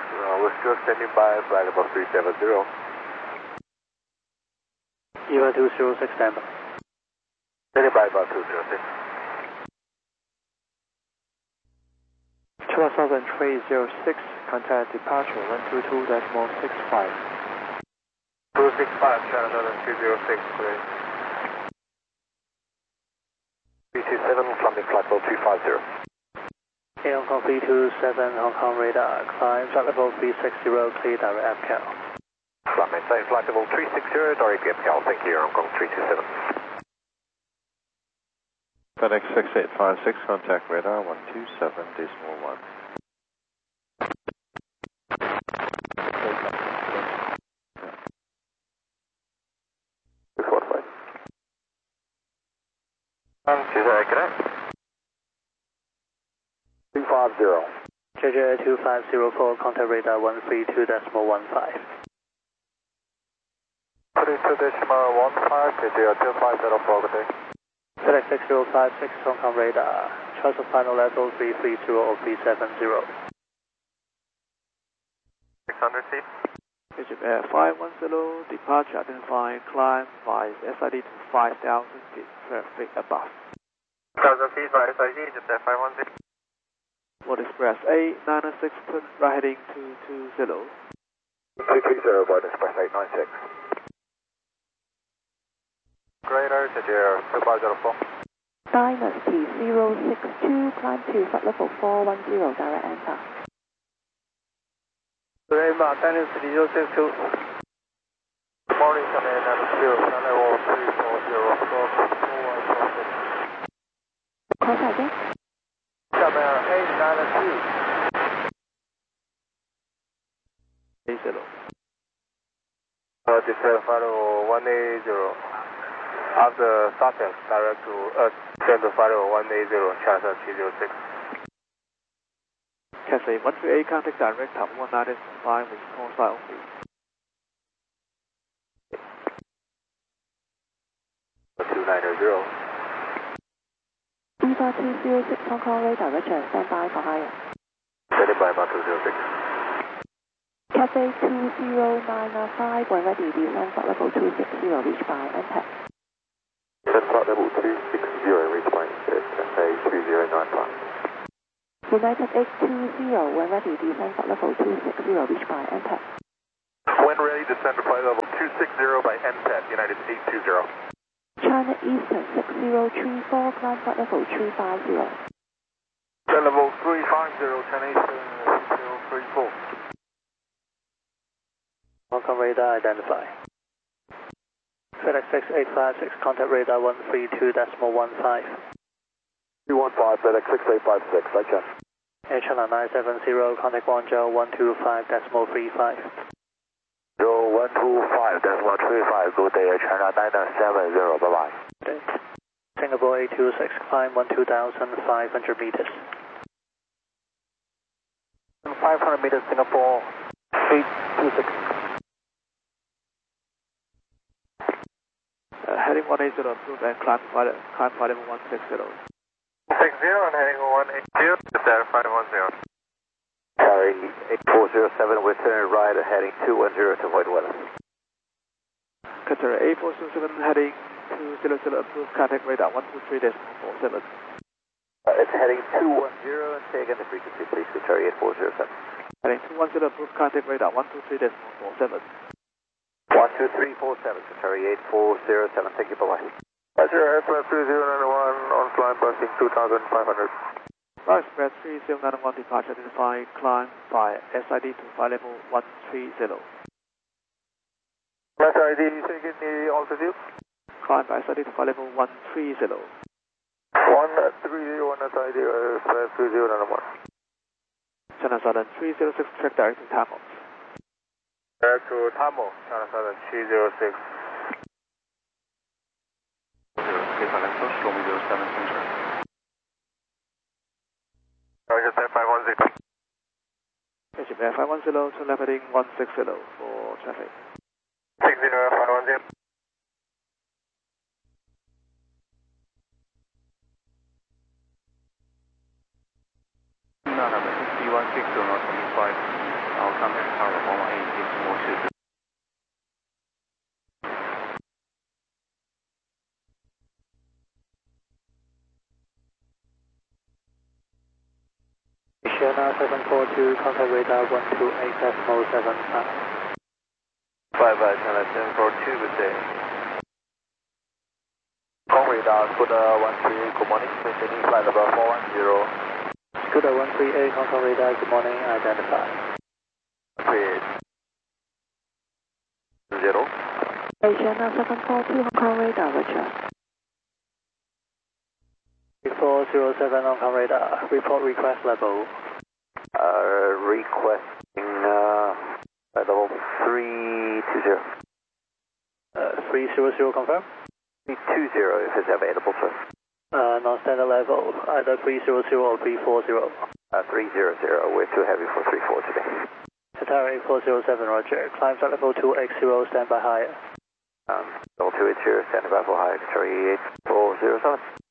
we're still standing by flight level 370. EVA 206 standby. Standing by about 206. Charles Southern 306, contact departure 122.65. 265, Charles Southern 306, clear. 327, climbing flight level 350. Hong Kong 327, Hong Kong radar, climb flight level 360, clear direct APCAL. Maintain flight level 360, direct APCAL, thank you, Hong Kong 327. FedEx 6856, contact radar 127.1. Connect. 250. JJ 2504, contact radar 132.15. 32.15, JJ 2504, good day. FedEx 6056, Hong Kong radar, choice of final level 330 or 370. 600 feet. Egypt Air 510, departure identifying climb by SID to 5,000 feet, traffic above. 1000 feet by SID, Egypt Air 510. World Express 896, turn right heading 220. 230, World Express 896. Greater, JJ 2504. Dynasty 062, climb to flight level 410, direct answer. Lima, Dynasty 062. Good morning, Command Navigation, flight level 340, 410. Contact again. Command 892. 80. Descend flight level 180. After startup, direct to Earth, send to flight level 180, Charles 306. Cathay 138, contact direct top 195 with call sign only. 290. EVA 206, Hong Kong radar, Richard, standby for higher. Standing by about 206. Cathay 20995, when ready, descend flight level 260, reach by NTAP. Descend flight level 260, reach by NTAP, Cathay 2095. United 820, when ready, descend flight level 260, reach by NTAP. When ready, descend to flight level 260 by NTAP, United 820. China Eastern 6034, climb flight level 350. Descend level 350, China Eastern 6034. Hong Kong radar identify. FedEx 6856, contact radar 132.15. 215, FedEx 6856, I check. China 970, contact Guangzhou 125.35. 125.35, good day, China 970, bye-bye. Okay. Singapore 826, climb 12,500 meters. 500 meters, Singapore 826. Heading 180, approved and climb flight level 160. 60 and heading 180, Desert 510. Sorry, 8407, we're turning right and heading 210 to avoid weather. Qatar 8407, heading 200, approved, contact radar 123.47. It's heading 210 and take in the frequency, please, Qatar 8407. Heading 210, approved, contact radar 123.47. 12347, Qatar 8407, thank you, bye-bye. Azure Aircraft 3091 on flying passing 2,500. Flight Express 3091, departure identifying climb by SID to flight level 130. SID, say again the altitude? Climb by SID to flight level 130. 130 on SID, Express 3091. China Southern 306, track direct to Tamil. Direct to Tamil, China Southern 306. Roger, 510. Egypt Air 510, turn left heading 160 for traffic. 60, 510. Number 51. 3160 North 25, I'll contact tower 118 decimal 2. China 742, contact radar 128.75. Bye bye, China 742, good day. Con radar, Scuda 138, good morning, maintaining flight level 410. Scuda 138, Hong Kong radar, good morning, identify. 0. China 742, Hong Kong radar, Roger. 3407 Hong Kong radar, report request level. Requesting level 320. 300 confirm? 320 if it's available, sir. Non-standard level, either 300 or 340. 300, we're too heavy for 34 today. Qatar 8407, roger. Climb flight level 280, standby higher. Level 280, standing by for high, Qatar 8407.